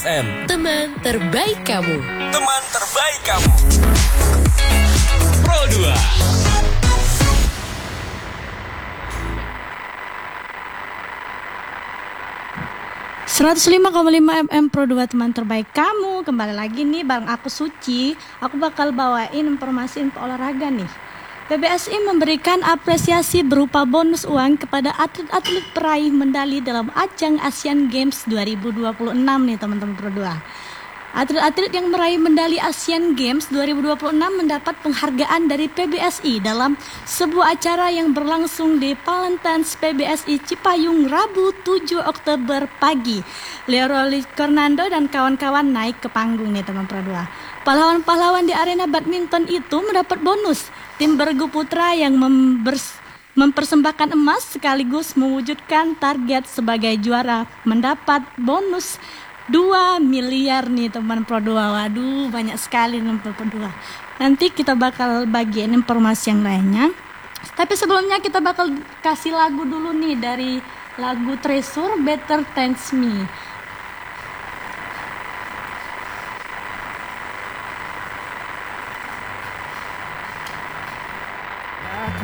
Teman terbaik kamu. Teman terbaik kamu. Pro 2. FM Pro 2 teman terbaik kamu. Kembali lagi nih bareng aku Suci. Aku bakal bawain informasi info olahraga nih. PBSI memberikan apresiasi berupa bonus uang kepada atlet-atlet peraih medali dalam ajang Asian Games 2026 nih teman-teman Pro 2. Atlet-atlet yang meraih medali Asian Games 2026 mendapat penghargaan dari PBSI dalam sebuah acara yang berlangsung di Palentans PBSI Cipayung Rabu 7 Oktober pagi. Leroy Fernando dan kawan-kawan naik ke panggung nih teman Pro 2. Pahlawan-pahlawan di arena badminton itu mendapat bonus. Tim bergu putra yang mempersembahkan emas sekaligus mewujudkan target sebagai juara mendapat bonus 2 miliar nih teman Pro 2. Waduh, banyak sekali teman Pro 2. Nanti kita bakal bagiin informasi yang lainnya. Tapi sebelumnya kita bakal kasih lagu dulu nih dari lagu Treasure Better Thanks Me.